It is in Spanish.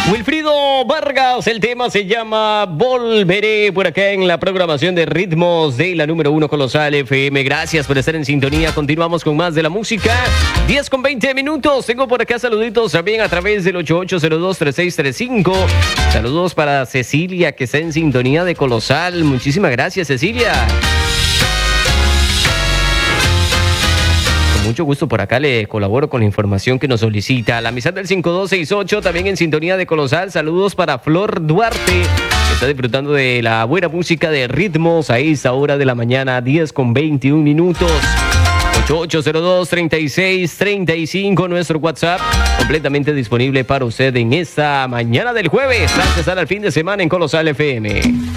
Wilfrido Vargas, el tema se llama Volveré, por acá en la programación de ritmos de la número 1 Colosal FM. Gracias por estar en sintonía. Continuamos con más de la música. 10:20. Tengo por acá saluditos también a través del 88023635. Saludos para Cecilia, que está en sintonía de Colosal. Muchísimas gracias, Cecilia. Mucho gusto, por acá le colaboro con la información que nos solicita. La amistad del 5268, también en sintonía de Colosal. Saludos para Flor Duarte, que está disfrutando de la buena música de ritmos a esta hora de la mañana, 10:21. 88023635, nuestro WhatsApp, completamente disponible para usted en esta mañana del jueves, antes de estar al fin de semana en Colosal FM.